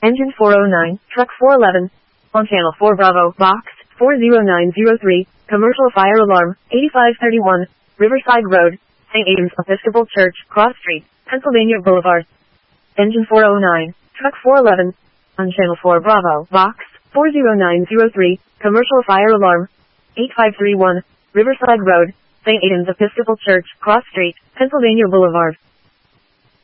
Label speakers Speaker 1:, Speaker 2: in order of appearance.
Speaker 1: Engine 409, Truck 411. On Channel 4 Bravo, Box 40903, Commercial Fire Alarm, 8531, Riverside Road, St. Aidan's Episcopal Church, Cross Street, Pennsylvania Boulevard. Engine 409, Truck 411. On Channel 4 Bravo, Box 40903, Commercial Fire Alarm, 8531, Riverside Road, St. Aidan's Episcopal Church, Cross Street, Pennsylvania Boulevard.